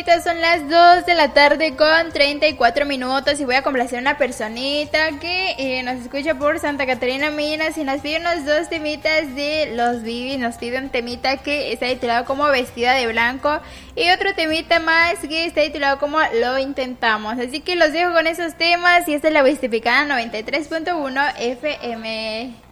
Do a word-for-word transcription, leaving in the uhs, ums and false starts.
ahorita son las dos de la tarde con treinta y cuatro minutos y voy a complacer a una personita que eh, nos escucha por Santa Catarina, Minas, y nos pide unos dos temitas de los Bibis. Nos pide un temita que está titulado como Vestida de Blanco y otro temita más que está titulado como Lo Intentamos. Así que los dejo con esos temas y esta es la Huistificana noventa y tres punto uno F M.